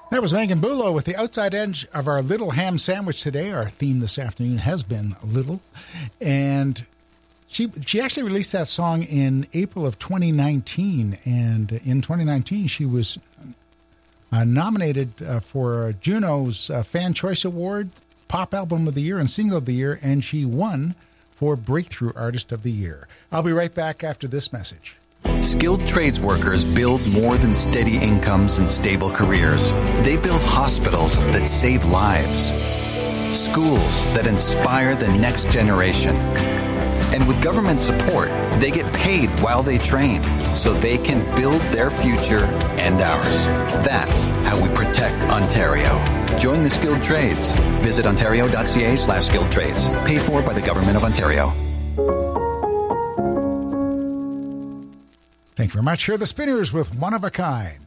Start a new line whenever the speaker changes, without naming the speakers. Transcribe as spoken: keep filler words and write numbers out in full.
That was Megan Bulow with the outside edge of our little ham sandwich today. Our theme this afternoon has been little. And she she actually released that song in April of twenty nineteen. And in twenty nineteen, she was uh, nominated uh, for Juno's uh, Fan Choice Award, Pop Album of the Year and Single of the Year. And she won for Breakthrough Artist of the Year. I'll be right back after this message.
Skilled trades workers build more than steady incomes and stable careers. They build hospitals that save lives, schools that inspire the next generation. And with government support, they get paid while they train so they can build their future and ours. That's how we protect Ontario. Join the skilled trades. Visit ontario.ca slash skilled trades. Paid for by the Government of Ontario.
Thank you very much. Here are the Spinners with One of a Kind.